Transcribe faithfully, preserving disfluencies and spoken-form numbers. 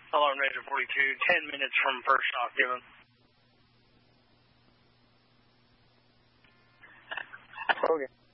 Alarm Ranger forty-two, ten minutes from first shock given. Okay.